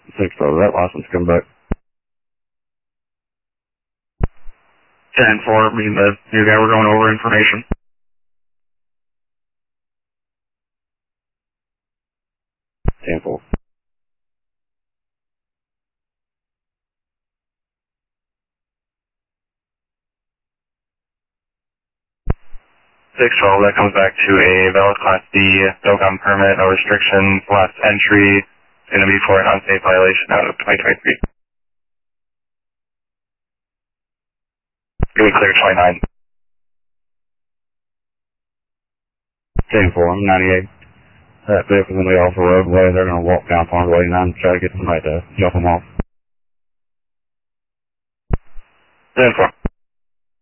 6 for that license come back. 10-4, me and the new guy were going over information. Sample. 612, that comes back to a valid Class D, no gun permit, no restrictions, last entry, going to be for an unsafe violation out of 2023. Give me clear 29. 10-4, I'm 98. That vehicle's going to be off the roadway. They're going to walk down Farmway 9 and try to get somebody to jump them off. 10-4.